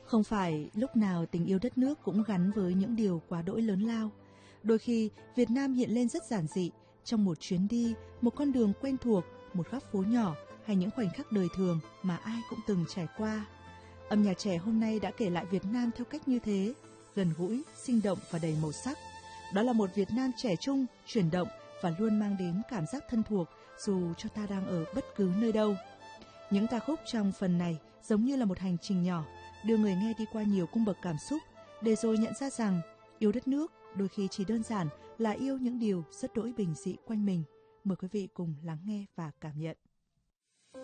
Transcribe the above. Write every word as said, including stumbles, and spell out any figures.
Không phải lúc nào tình yêu đất nước cũng gắn với những điều quá đỗi lớn lao. Đôi khi, Việt Nam hiện lên rất giản dị, trong một chuyến đi, một con đường quen thuộc, một góc phố nhỏ hay những khoảnh khắc đời thường mà ai cũng từng trải qua. Âm nhạc trẻ hôm nay đã kể lại Việt Nam theo cách như thế, gần gũi, sinh động và đầy màu sắc. Đó là một Việt Nam trẻ trung, chuyển động và luôn mang đến cảm giác thân thuộc dù cho ta đang ở bất cứ nơi đâu. Những ca khúc trong phần này giống như là một hành trình nhỏ, đưa người nghe đi qua nhiều cung bậc cảm xúc, để rồi nhận ra rằng yêu đất nước đôi khi chỉ đơn giản là yêu những điều rất đỗi bình dị quanh mình. Mời quý vị cùng lắng nghe và cảm nhận.